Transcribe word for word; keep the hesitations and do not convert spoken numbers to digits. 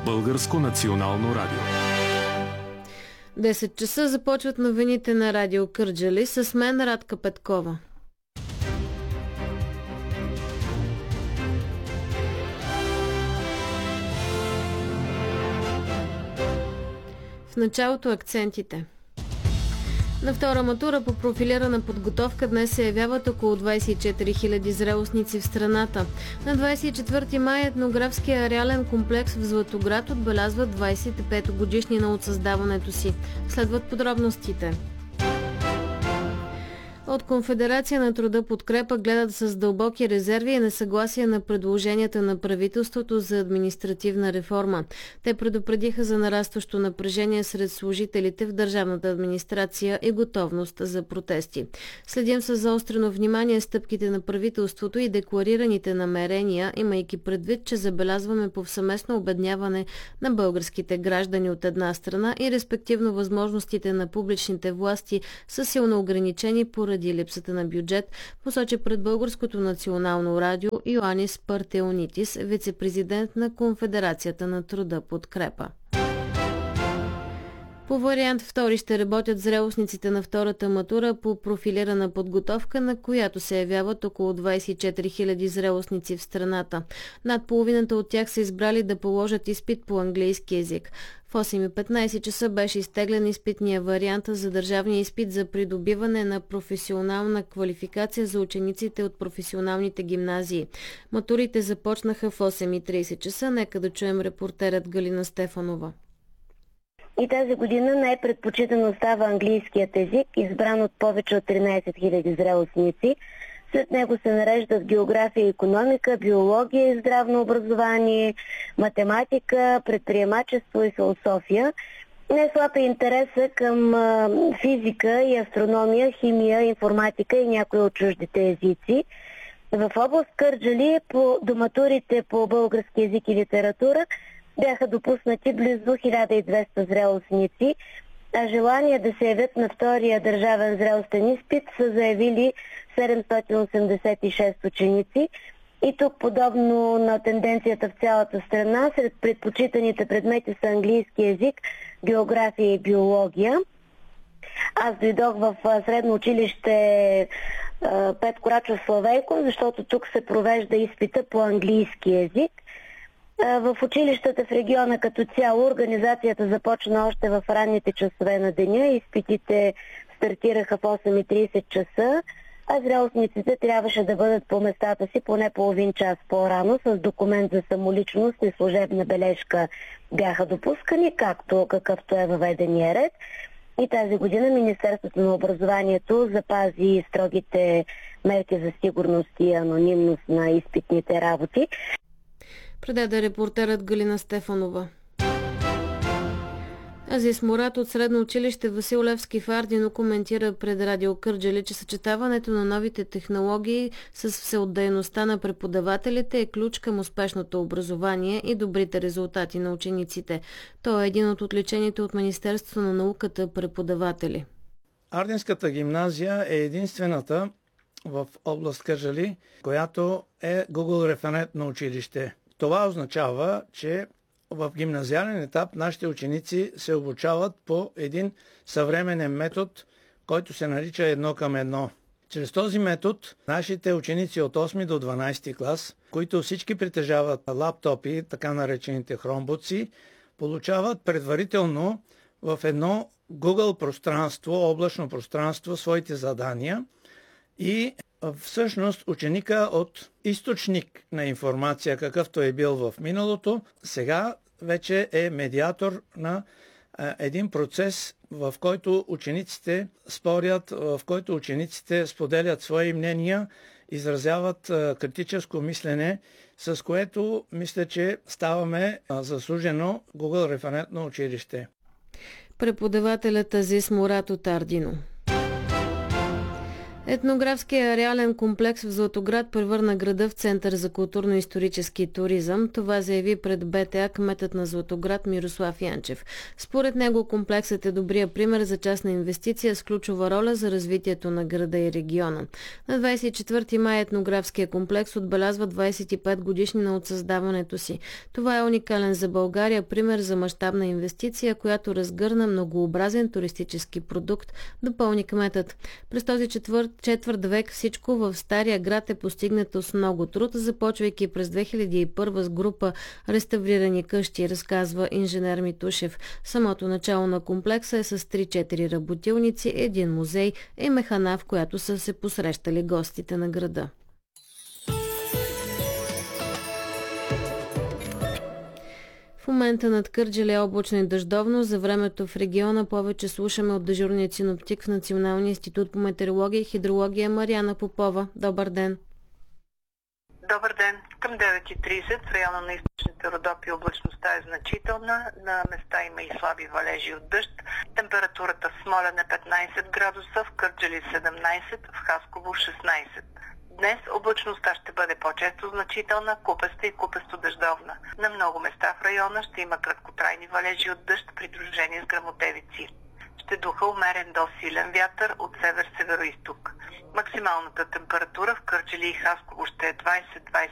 Българско национално радио. десет часа започват новините на Радио Кърджали с мен Радка Петкова. В началото акцентите. На втора матура по профилирана подготовка днес се явяват около двадесет и четири хиляди зрелостници в страната. На двадесет и четвърти май етнографския ареален комплекс в Златоград отбелязва двадесет и пета годишнина от създаването си. Следват подробностите. От Конфедерация на труда подкрепа гледат с дълбоки резерви и несъгласие на предложенията на правителството за административна реформа. Те предупредиха за нарастващо напрежение сред служителите в държавната администрация и готовност за протести. Следим с заострено внимание стъпките на правителството и декларираните намерения, имайки предвид, че забелязваме повсеместно обедняване на българските граждани от една страна и респективно възможностите на публичните власти са силно ограничени поради липсата на бюджет, посочи пред Българското национално радио Йоанис Партеонитис, вице-президент на Конфедерацията на труда подкрепа. По вариант втори ще работят зрелостниците на втората матура по профилирана подготовка, на която се явяват около двадесет и четири хиляди зрелостници в страната. Над половината от тях са избрали да положат изпит по английски език. В осем и петнадесет часа беше изтеглен изпитния вариант за държавния изпит за придобиване на професионална квалификация за учениците от професионалните гимназии. Матурите започнаха в осем и тридесет часа. Нека да чуем репортерът Галина Стефанова. И тази година най-предпочитан остава английският език, избран от повече от тринадесет хиляди зрелостници. След него се нареждат география и икономика, биология и здравно образование, математика, предприемачество и философия. Не слаб е интереса към а, физика и астрономия, химия, информатика и някои от чуждите езици. В област Кърджали по доматурите по български език и литература бяха допуснати близо хиляда и двеста зрелостници, а желание да се явят на втория държавен зрелостен изпит са заявили седемстотин осемдесет и шест ученици. И тук, подобно на тенденцията в цялата страна, сред предпочитаните предмети са английски език, география и биология. Аз дойдох в средно училище Петко Рачов Славейков, защото тук се провежда изпита по английски език. В училищата в региона като цяло организацията започна още в ранните часове на деня. Изпитите стартираха в осем и тридесет часа, а зрелостниците трябваше да бъдат по местата си поне половин час по-рано с документ за самоличност и служебна бележка бяха допускани, както какъвто е въведения ред. И тази година Министерството на образованието запази строгите мерки за сигурност и анонимност на изпитните работи. Предаде репортерът Галина Стефанова. Азис Мурат от средно училище Васил Левски в Ардино коментира пред Радио Кърджали, че съчетаването на новите технологии с всеотдайността на преподавателите е ключ към успешното образование и добрите резултати на учениците. Той е един от отличените от Министерството на науката преподаватели. Ардинската гимназия е единствената в област Кърджали, която е Google референтно училище. Това означава, че в гимназиален етап нашите ученици се обучават по един съвременен метод, който се нарича едно към едно. Чрез този метод нашите ученици от осми до дванадесети клас, които всички притежават лаптопи, така наречените хромбуци, получават предварително в едно Google пространство, облачно пространство, своите задания и всъщност ученика от източник на информация, какъвто е бил в миналото, сега вече е медиатор на един процес, в който учениците спорят, в който учениците споделят свои мнения, изразяват критическо мислене, с което мисля, че ставаме заслужено Google референтно училище. Преподавателят Азис Мурат от Ардино. Етнографския реален комплекс в Златоград превърна града в център за културно-исторически туризъм. Това заяви пред БТА кметът на Златоград Мирослав Янчев. Според него комплексът е добрия пример за частна инвестиция с ключова роля за развитието на града и региона. На двадесет и четвърти май етнографския комплекс отбелязва двадесет и пет годишнина от създаването си. Това е уникален за България пример за мащабна инвестиция, която разгърна многообразен туристически продукт, допълни кметът. През този четвърт четвърт век всичко в Стария град е постигнато с много труд, започвайки през две хиляди и първа с група реставрирани къщи, разказва инженер Митушев. Самото начало на комплекса е с три-четири работилници, един музей и механа, в която са се посрещали гостите на града. В момента над Кърджали е облачно и дъждовно. За времето в региона повече слушаме от дежурния синоптик в Националния институт по метеорология и хидрология Мариана Попова. Добър ден! Добър ден! Към девет и тридесет в района на източните Родопи облачността е значителна. На места има и слаби валежи от дъжд. Температурата в Смолян е петнадесет градуса, в Кърджали седемнадесет, в Хасково шестнадесет. Днес облачността ще бъде по-често значителна, купеста и купесто-дъждовна. На много места в района ще има краткотрайни валежи от дъжд, придружени с гръмотевици. Ще духа умерен до силен вятър от север-североизток. Максималната температура в Кърджали и Хасково ще е двадесет до двадесет